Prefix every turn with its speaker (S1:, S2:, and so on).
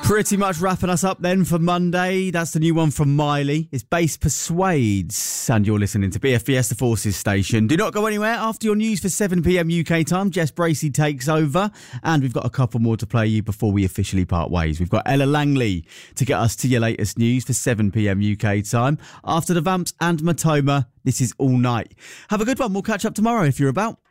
S1: Pretty much wrapping us up then for Monday. That's the new one from Miley. It's Bass Persuades. And you're listening to BFBS, the Forces station. Do not go anywhere. After your news for 7 p.m. UK time, Jess Bracey takes over. And we've got a couple more to play you before we officially part ways. We've got Ella Langley to get us to your latest news for 7 p.m. UK time. After the Vamps and Matoma, this is All Night. Have a good one. We'll catch up tomorrow if you're about.